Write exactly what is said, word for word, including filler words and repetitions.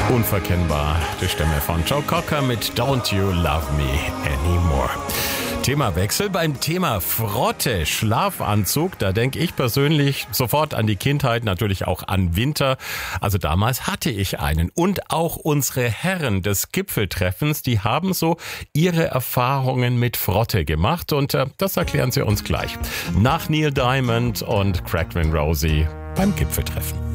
Unverkennbar die Stimme von Joe Cocker mit Don't You Love Me Anymore. Themawechsel beim Thema Frotte, Schlafanzug. Da denke ich persönlich sofort an die Kindheit, natürlich auch an Winter. Also damals hatte ich einen. Und auch unsere Herren des Gipfeltreffens, die haben so ihre Erfahrungen mit Frotte gemacht. Und äh, das erklären sie uns gleich. Nach Neil Diamond und Crackman Rosie beim Gipfeltreffen.